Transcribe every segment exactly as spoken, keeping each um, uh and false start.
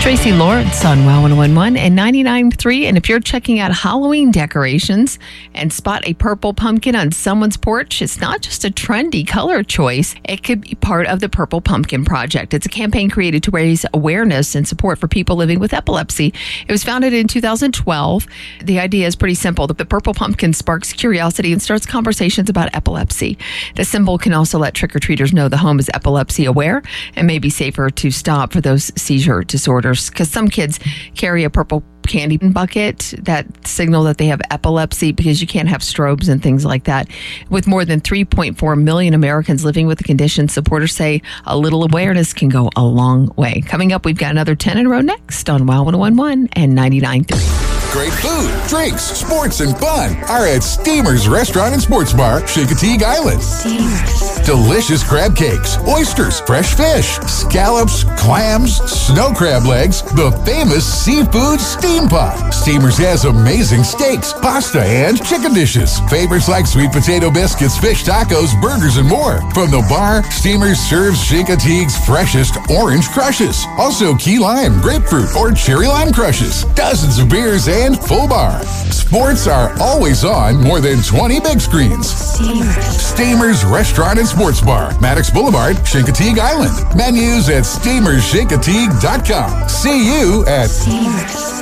Tracy Lawrence on Wow one oh one point one and ninety-nine point three. And if you're checking out Halloween decorations and spot a purple pumpkin on someone's porch, it's not just a trendy color choice. It could be part of the Purple Pumpkin Project. It's a campaign created to raise awareness and support for people living with epilepsy. It was founded in two thousand twelve. The idea is pretty simple. The purple pumpkin sparks curiosity and starts conversations about epilepsy. The symbol can also let trick-or-treaters know the home is epilepsy aware and may be safer to stop for those seizure disorders. Because some kids carry a purple candy bucket that signal that they have epilepsy because you can't have strobes and things like that. With more than three point four million Americans living with the condition, supporters say a little awareness can go a long way. Coming up, we've got another ten in a row next on Wow one oh one point one and ninety-nine point three. Great food, drinks, sports, and fun are at Steamers Restaurant and Sports Bar, Chincoteague Island. Steamers. Delicious crab cakes, oysters, fresh fish, scallops, clams, snow crab legs, the famous seafood steam pot. Steamers has amazing steaks, pasta, and chicken dishes. Favorites like sweet potato biscuits, fish tacos, burgers, and more. From the bar, Steamers serves Chincoteague's freshest orange crushes. Also key lime, grapefruit, or cherry lime crushes. Dozens of beers and And full bar. Sports are always on more than twenty big screens. Steamers. Steamers Restaurant and Sports Bar, Maddox Boulevard, Chincoteague Island. Menus at steamers chincoteague dot com. See you at Steamers.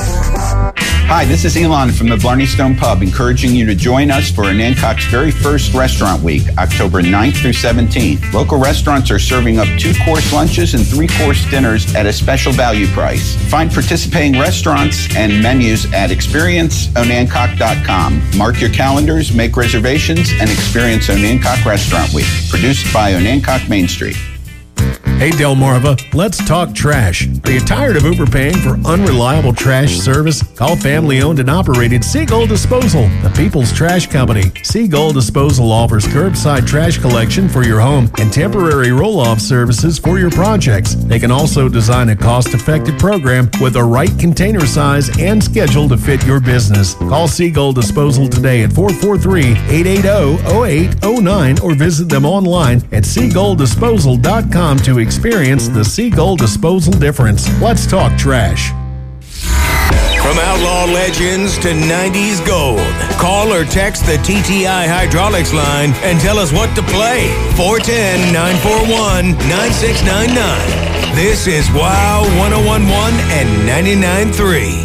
Hi, this is Elon from the Blarney Stone Pub, encouraging you to join us for Anancock's very first restaurant week, October ninth through seventeenth. Local restaurants are serving up two-course lunches and three-course dinners at a special value price. Find participating restaurants and menus at experience onancock dot com. Mark your calendars, make reservations, and experience Onancock Restaurant Week. Produced by Onancock Main Street. Hey Delmarva, let's talk trash. Are you tired of overpaying for unreliable trash service? Call family owned and operated Seagull Disposal, the people's trash company. Seagull Disposal offers curbside trash collection for your home and temporary roll-off services for your projects. They can also design a cost-effective program with the right container size and schedule to fit your business. Call Seagull Disposal today at four four three, eight eight zero, zero eight zero nine or visit them online at seagull disposal dot com to experience the Seagull Disposal difference. Let's talk trash. From outlaw legends to nineties gold, call or text the T T I Hydraulics line and tell us what to play. four one zero, nine four one, nine six nine nine. This is Wow one oh one point one and ninety-nine point three.